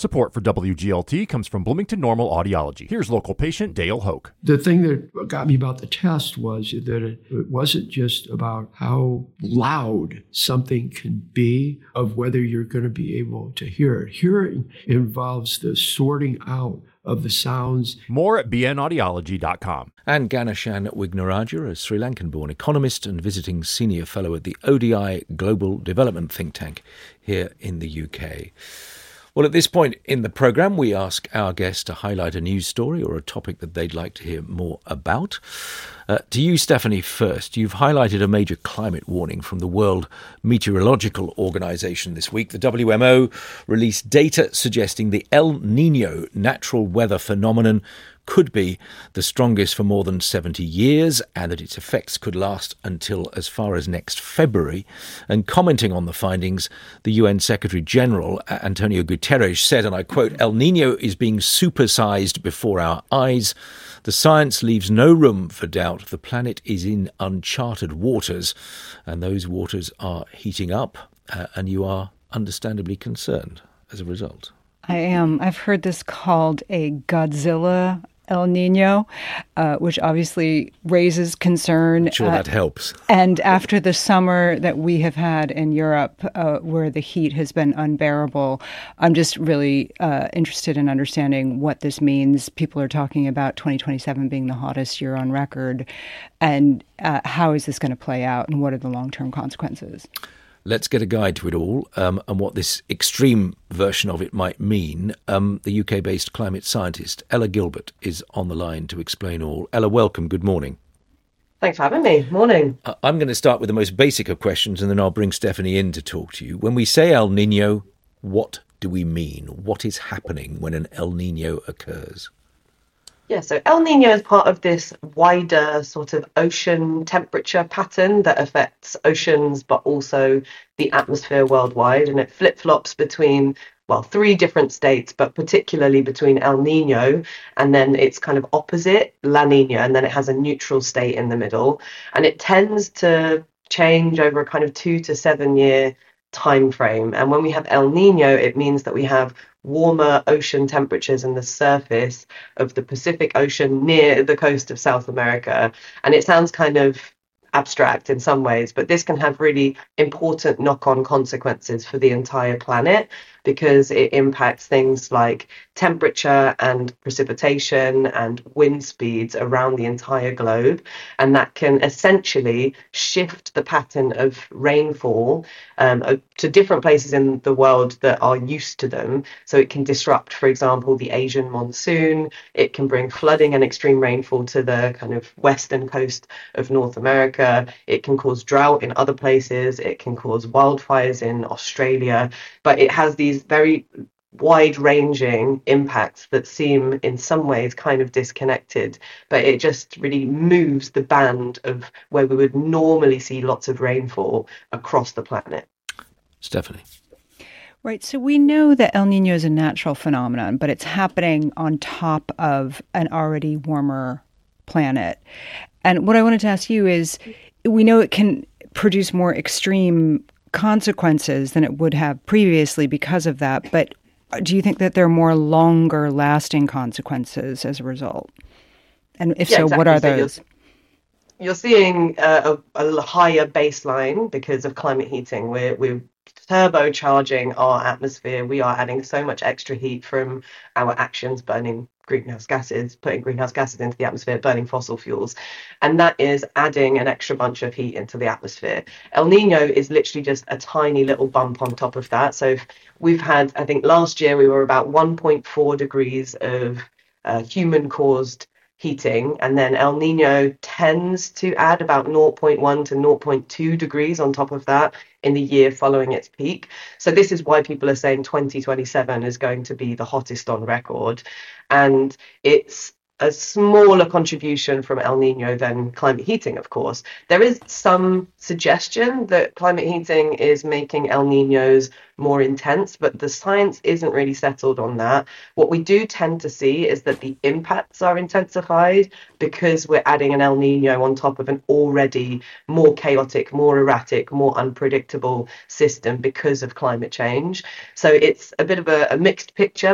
Support for WGLT comes from Bloomington Normal Audiology. Here's local patient Dale Hoke. The thing that got me about the test was that it wasn't just about how loud something can be, of whether you're going to be able to hear it. Hearing involves the sorting out of the sounds. More at bnaudiology.com. And Ganashan Wignarajah, a Sri Lankan-born economist and visiting senior fellow at the ODI Global Development Think Tank here in the UK. Well, at this point in the programme, we ask our guests to highlight a news story or a topic that they'd like to hear more about. To you, Stephanie, first, you've highlighted a major climate warning from the World Meteorological Organization this week. The WMO released data suggesting the El Niño natural weather phenomenon could be the strongest for more than 70 years and that its effects could last until as far as next February. And commenting on the findings, the UN Secretary-General, Antonio Guterres, said, and I quote, "El Niño is being supersized before our eyes. The science leaves no room for doubt. The planet is in uncharted waters, and those waters are heating up, and you are understandably concerned as a result." I am. I've heard this called a Godzilla El Nino, which obviously raises concern. I'm sure that helps. And after the summer that we have had in Europe, where the heat has been unbearable, I'm just really interested in understanding what this means. People are talking about 2027 being the hottest year on record. And how is this going to play out, and what are the long-term consequences? Let's get a guide to it all and what this extreme version of it might mean. The UK-based climate scientist Ella Gilbert is on the line to explain all. Ella, welcome. Good morning. Thanks for having me. Morning. I'm going to start with the most basic of questions and then I'll bring Stephanie in to talk to you. When we say El Niño, what do we mean? What is happening when an El Niño occurs? Yeah, so El Nino is part of this wider sort of ocean temperature pattern that affects oceans, but also the atmosphere worldwide. And it flip-flops between, well, 3 different states, but particularly between El Nino and then its kind of opposite, La Nina, and then it has a neutral state in the middle. And it tends to change over a kind of 2 to 7 year time frame. And when we have El Nino, it means that we have warmer ocean temperatures in the surface of the Pacific Ocean near the coast of South America. And it sounds kind of abstract in some ways, but this can have really important knock-on consequences for the entire planet because it impacts things like temperature and precipitation and wind speeds around the entire globe. And that can essentially shift the pattern of rainfall to different places in the world that are used to them. So it can disrupt, for example, the Asian monsoon. It can bring flooding and extreme rainfall to the kind of western coast of North America. It can cause drought in other places. It can cause wildfires in Australia. But it has these very wide-ranging impacts that seem in some ways kind of disconnected, but it just really moves the band of where we would normally see lots of rainfall across the planet. Stephanie. Right. So we know that El Nino is a natural phenomenon, but it's happening on top of an already warmer planet. And what I wanted to ask you is, we know it can produce more extreme consequences than it would have previously because of that, but do you think that there are more longer lasting consequences as a result? And if so, exactly. What are those? You're seeing a higher baseline because of climate heating. We're turbocharging our atmosphere. We are adding so much extra heat from our actions, burning greenhouse gases, putting greenhouse gases into the atmosphere, burning fossil fuels. And that is adding an extra bunch of heat into the atmosphere. El Nino is literally just a tiny little bump on top of that. So we've had, I think last year we were about 1.4 degrees of human-caused heating, and then El Nino tends to add about 0.1 to 0.2 degrees on top of that in the year following its peak. So this is why people are saying 2027 is going to be the hottest on record. And it's a smaller contribution from El Nino than climate heating, of course. There is some suggestion that climate heating is making El Ninos more intense, but the science isn't really settled on that. What we do tend to see is that the impacts are intensified because we're adding an El Nino on top of an already more chaotic, more erratic, more unpredictable system because of climate change. So it's a bit of a mixed picture.